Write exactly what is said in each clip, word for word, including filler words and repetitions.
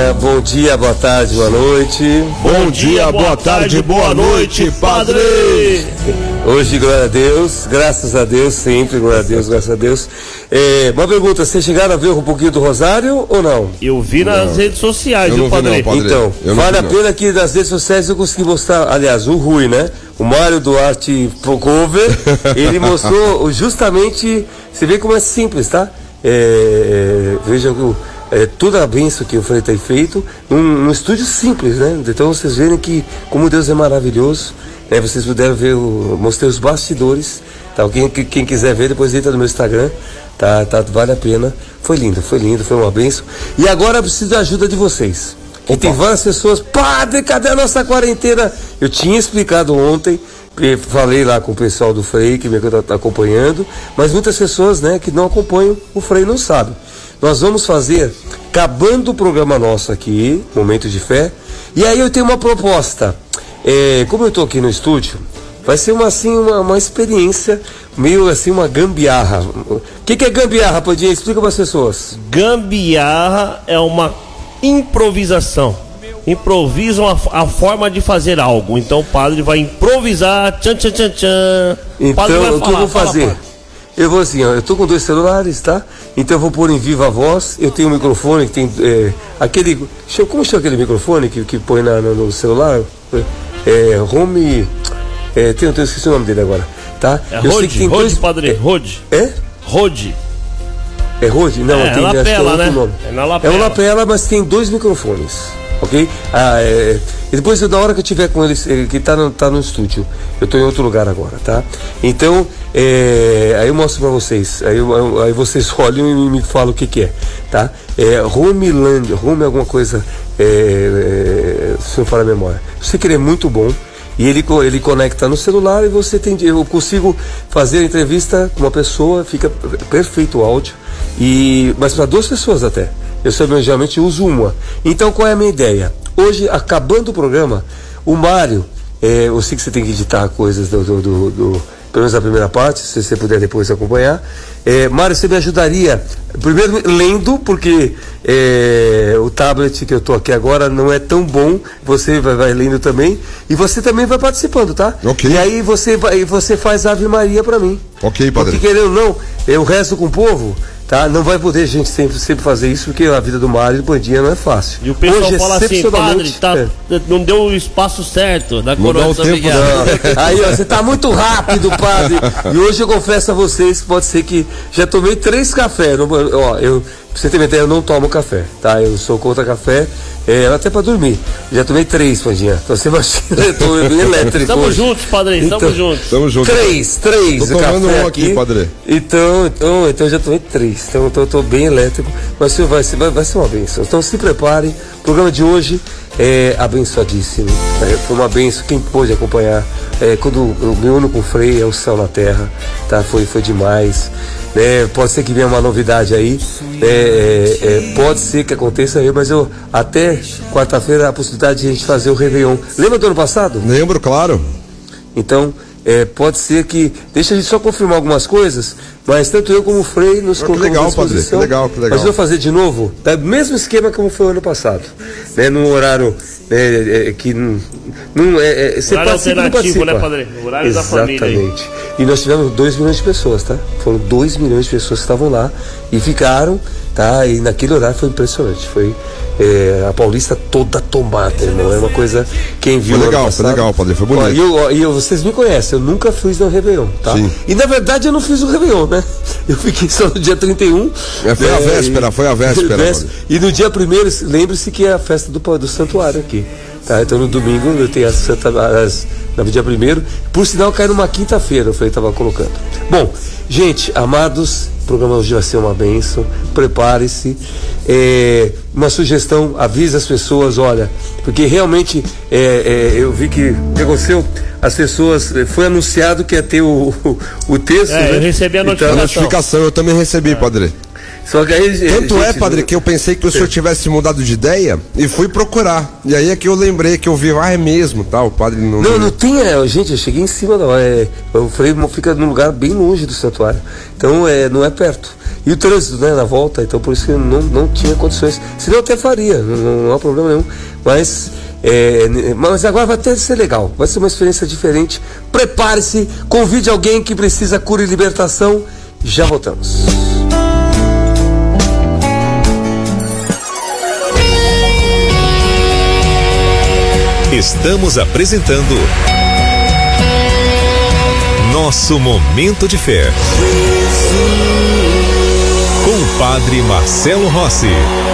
É, bom dia, boa tarde, boa noite. Bom dia, boa tarde, boa noite, padre. Hoje, glória a Deus, graças a Deus, sempre, glória a Deus, graças a Deus. É, uma pergunta, vocês chegaram a ver um pouquinho do Rosário ou não? Eu vi nas não. redes sociais, eu viu, padre? Não, padre? Então, eu vale a pena que nas redes sociais eu consegui mostrar, aliás, o Rui, né? O Mário Duarte Cover, ele mostrou justamente, você vê como é simples, tá? É, veja que é, toda a bênção que o Frei tem feito num, num estúdio simples, né? Então vocês verem que como Deus é maravilhoso, né? Vocês puderam ver, eu mostrei os bastidores, tá? Quem, quem quiser ver, depois entra no meu Instagram, tá, tá? Vale a pena, foi lindo, foi lindo, foi uma bênção. E agora eu preciso da ajuda de vocês. E tem várias pessoas, padre, cadê a nossa quarentena? Eu tinha explicado ontem, falei lá com o pessoal do Frei que me está acompanhando, mas muitas pessoas, né, que não acompanham o Frei não sabem. Nós vamos fazer, acabando o programa nosso aqui, Momento de Fé, e aí eu tenho uma proposta. É, como eu estou aqui no estúdio, vai ser uma, assim, uma, uma experiência, meio assim, uma gambiarra. O que, que é gambiarra, Padinha? Explica para as pessoas. Gambiarra é uma improvisação. Improvisam a, a forma de fazer algo. Então o padre vai improvisar. Tchan, tchan, tchan, tchan. Então o que eu vou fazer? Fala, eu vou assim, ó, eu tô com dois celulares, tá? Então eu vou pôr em viva voz. Eu tenho um microfone que tem é, aquele. Como chama aquele microfone que, que põe na, no celular? É, home. É, tem, eu esqueci o nome dele agora, tá? É Rode, Rode, dois... padre, Rode. É? Rode. É Rode? Não, é, tem, é lapela, acho que é outro né? nome. É, na lapela. É um lapela, mas tem dois microfones, ok? Ah, é, e depois, na hora que eu tiver com eles, que tá no, tá no estúdio, eu tô em outro lugar agora, tá? Então, é, aí eu mostro pra vocês, aí, eu, aí vocês olham e me falam o que que é, tá? É Homeland, Home é alguma coisa, é, é, se eu falar a memória. Eu sei que ele é muito bom. E ele, ele conecta no celular e você tem, eu consigo fazer a entrevista com uma pessoa, fica perfeito o áudio, e, mas para duas pessoas até. Eu sempre, geralmente uso uma. Então qual é a minha ideia? Hoje, acabando o programa, o Mário, é, eu sei que você tem que editar coisas do, do, do, do pelo menos a primeira parte, se você puder depois acompanhar. É, Mário, você me ajudaria, primeiro lendo, porque é, o tablet que eu estou aqui agora não é tão bom, você vai, vai lendo também, e você também vai participando, tá? Ok. E aí você, vai, você faz Ave Maria para mim. Ok, padre. Porque querendo ou não, eu rezo com o povo, tá? Não vai poder a gente sempre, sempre fazer isso, porque a vida do Mário e do Bandinha não é fácil. E o pessoal Hoje, fala assim, padre, tá, é. não deu o espaço certo da coroa de São Miguel. Aí, ó, você tá muito rápido, padre. E hoje eu confesso a vocês, pode ser que já tomei três cafés. Não, ó, eu, pra você ter uma ideia, eu não tomo café, tá? Eu sou contra café, é, até pra dormir. Já tomei três, Pandinha. Então você imagina, eu tô bem elétrico. Tamo hoje. juntos, padre, então, tamo juntos. Tamo juntos. Três, três. Tô tomando um aqui, aqui, padre. Então, então, então eu já tomei três. Então, então eu tô bem elétrico. Mas senhor, vai, vai, vai ser uma bênção. Então se preparem. O programa de hoje é abençoadíssimo. É, foi uma bênção. Quem pôde acompanhar, é, quando eu me uno com o Frei, é o céu na terra. Tá? Foi, foi demais. É, pode ser que venha uma novidade aí, é, é, é, pode ser que aconteça aí, mas eu até quarta-feira a possibilidade de a gente fazer o Réveillon. Lembra do ano passado? Lembro, claro. Então, é, pode ser que, deixa a gente só confirmar algumas coisas, mas tanto eu como o Frei nos oh, colocamos à disposição. Que legal, que legal. Mas eu vou fazer de novo, tá? Mesmo esquema como foi o ano passado, né? Num horário é, é, que não, não é, é, você horário participa, alternativo, né, padre? O horário exatamente. Da família. E nós tivemos dois milhões de pessoas, tá? Foram dois milhões de pessoas que estavam lá e ficaram, tá? E naquele horário foi impressionante. Foi é, a Paulista toda tomada, irmão. É uma coisa, quem viu. Foi legal, foi legal, padre, foi bonito. E eu, eu, vocês me conhecem, eu nunca fiz no Réveillon, tá? Sim. E na verdade eu não fiz o Réveillon, né? Eu fiquei só no dia trinta e um. É, foi né? a véspera, foi a véspera. véspera e no dia primeiro, lembre-se que é a festa do, do santuário aqui. Tá, então no domingo eu tenho a Santa, as, no dia primeiro, por sinal cai numa quinta-feira, eu falei, estava colocando. Bom, gente, amados, o programa hoje vai ser uma bênção, prepare-se. É, uma sugestão, avise as pessoas, olha, porque realmente é, é, eu vi que o que aconteceu, as pessoas, foi anunciado que ia ter o, o, o texto. É, né? eu recebi a notificação. Então, a notificação, eu também recebi, é. padre. Só que aí, Tanto gente, é, padre, que eu pensei que o senhor tivesse mudado de ideia e fui procurar. E aí é que eu lembrei que eu vi, ah, é mesmo, tá? O padre não. Não, não tinha, gente, eu cheguei em cima da hora. É, o Frei fica num lugar bem longe do santuário. Então é, não é perto. E o trânsito, né, na volta, então por isso que não, não tinha condições. Senão eu até faria, não, não há problema nenhum. Mas, é, mas agora vai até ser legal, vai ser uma experiência diferente. Prepare-se, convide alguém que precisa cura e libertação. Já voltamos. Estamos apresentando Nosso Momento de Fé, com o Padre Marcelo Rossi.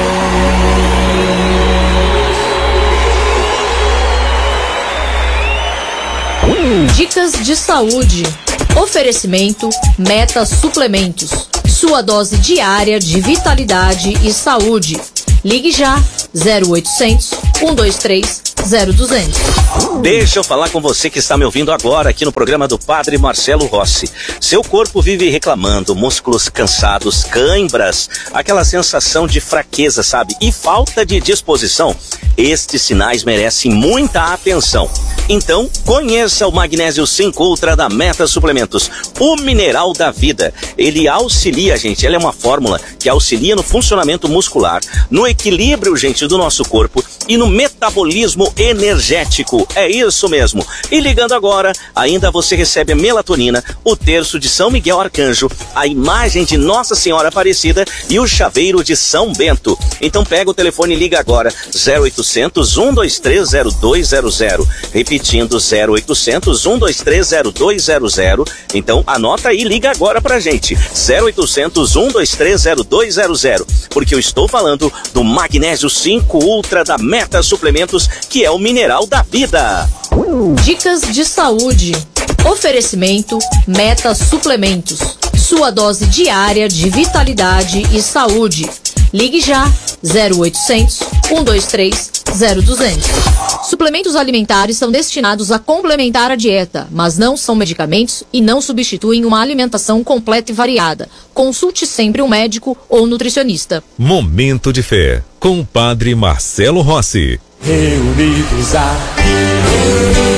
Dicas de saúde. Oferecimento Meta Suplementos. Sua dose diária de vitalidade e saúde. Ligue já zero oitocentos, um dois três, zero duzentos. Deixa eu falar com você que está me ouvindo agora aqui no programa do Padre Marcelo Rossi. Seu corpo vive reclamando, músculos cansados, cãibras, aquela sensação de fraqueza, sabe? E falta de disposição. Estes sinais merecem muita atenção. Então, conheça o Magnésio cinco Ultra da Meta Suplementos, o mineral da vida. Ele auxilia, gente, ele é uma fórmula que auxilia no funcionamento muscular, no equilíbrio, gente, do nosso corpo e no metabolismo energético. É isso mesmo. E ligando agora, ainda você recebe a melatonina, o terço de São Miguel Arcanjo, a imagem de Nossa Senhora Aparecida e o chaveiro de São Bento. Então pega o telefone e liga agora, zero oitocentos, um dois três, zero dois zero zero. Repetindo, zero oitocentos, um dois três, zero dois zero zero. Então anota aí, liga agora pra gente, zero oitocentos, um dois três, zero dois zero zero. Porque eu estou falando do Magnésio cinco Ultra da Meta Suplementos, que é o mineral da vida. Dicas de saúde. Oferecimento Meta Suplementos. Sua dose diária de vitalidade e saúde. Ligue já zero oitocentos, um dois três, zero duzentos. Suplementos alimentares são destinados a complementar a dieta, mas não são medicamentos e não substituem uma alimentação completa e variada. Consulte sempre um médico ou nutricionista. Momento de Fé, com o Padre Marcelo Rossi. Reunidos aqui.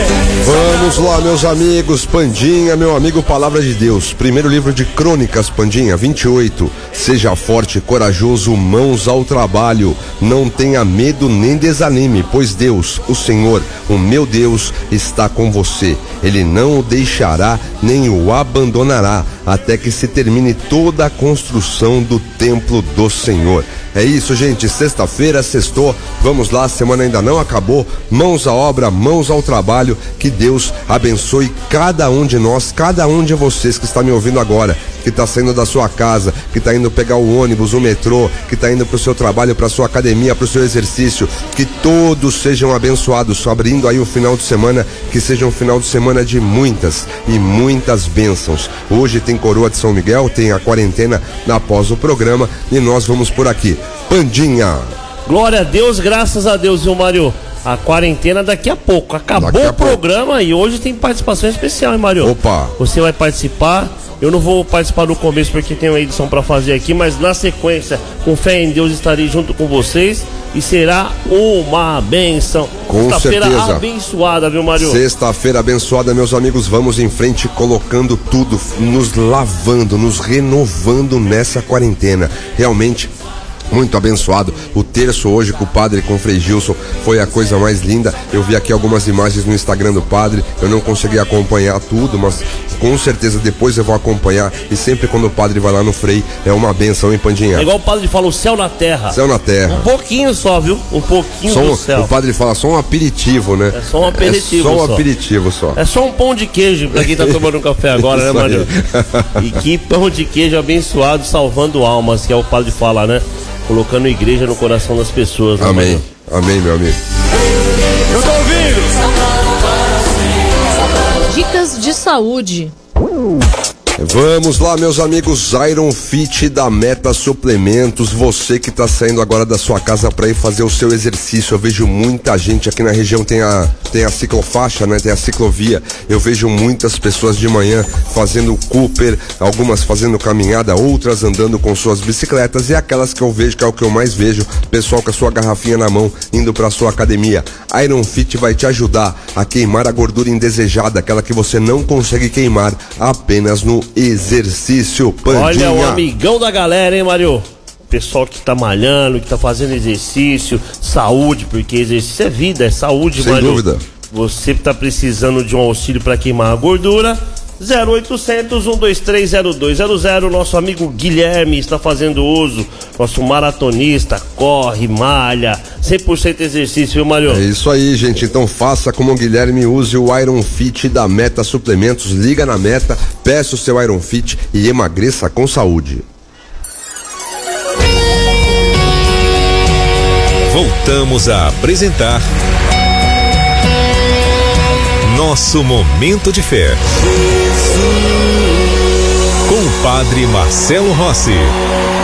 Vamos lá, meus amigos. Pandinha, meu amigo, Palavra de Deus. Primeiro livro de Crônicas, Pandinha, vinte e oito. Seja forte e corajoso, mãos ao trabalho. Não tenha medo nem desanime, pois Deus, o Senhor, o meu Deus, está com você. Ele não o deixará nem o abandonará, até que se termine toda a construção do templo do Senhor. É isso, gente, sexta-feira, sextou, vamos lá, a semana ainda não acabou, mãos à obra, mãos ao trabalho, que Deus abençoe cada um de nós, cada um de vocês que está me ouvindo agora, que está saindo da sua casa, que está indo pegar o ônibus, o metrô, que está indo para o seu trabalho, para a sua academia, para o seu exercício, que todos sejam abençoados, abrindo aí o final de semana, que seja um final de semana de muitas e muitas bênçãos. Hoje tem Coroa de São Miguel, tem a quarentena após o programa e nós vamos por aqui. Pandinha. Glória a Deus, graças a Deus, viu, Mário? A quarentena daqui a pouco. Acabou daqui a o pouco. programa e hoje tem participação especial, hein, Mário? Opa! Você vai participar. Eu não vou participar do começo porque tem uma edição para fazer aqui, mas na sequência, com fé em Deus, estarei junto com vocês e será uma benção. Com Sexta-feira certeza. abençoada, viu, Mário? Sexta-feira abençoada, meus amigos. Vamos em frente, colocando tudo, nos lavando, nos renovando nessa quarentena. Realmente muito abençoado. O terço hoje com o padre, com o Frei Gilson, foi a coisa mais linda. Eu vi aqui algumas imagens no Instagram do padre, eu não consegui acompanhar tudo, mas com certeza depois eu vou acompanhar. E sempre quando o padre vai lá no Frei, é uma benção, hein, Pandinha? É igual o padre fala, o céu na terra. Céu na terra. Um pouquinho só, viu? Um pouquinho só um, do céu. O padre fala só um aperitivo, né? É só um aperitivo. É só um só. aperitivo só. É só um pão de queijo pra quem tá tomando um café agora, né, Mário? E que pão de queijo abençoado, salvando almas, que é o padre fala, né? Colocando igreja no coração das pessoas. Amém. Né, Amém, meu amigo. Eu tô ouvindo. Dicas de saúde. Vamos lá, meus amigos, Iron Fit da Meta Suplementos. Você que está saindo agora da sua casa para ir fazer o seu exercício. Eu vejo muita gente aqui na região, tem a, tem a ciclofaixa, né? Tem a ciclovia. Eu vejo muitas pessoas de manhã fazendo Cooper, algumas fazendo caminhada, outras andando com suas bicicletas. E aquelas que eu vejo, que é o que eu mais vejo, pessoal com a sua garrafinha na mão, indo para sua academia. Iron Fit vai te ajudar a queimar a gordura indesejada, aquela que você não consegue queimar apenas no exercício, Pandinha. Olha, o amigão da galera, hein, Mário? Pessoal que tá malhando, que tá fazendo exercício, saúde, porque exercício é vida, é saúde, Sem Mário. dúvida. Você tá precisando de um auxílio para queimar a gordura? zero oitocentos, um dois três, zero dois zero zero. Nosso amigo Guilherme está fazendo uso. Nosso maratonista, corre, malha, cem por cento exercício, viu, Mário? É isso aí, gente. Então faça como o Guilherme, use o Iron Fit da Meta Suplementos. Liga na Meta, peça o seu Iron Fit e emagreça com saúde. Voltamos a apresentar Nosso Momento de Fé com o Padre Marcelo Rossi.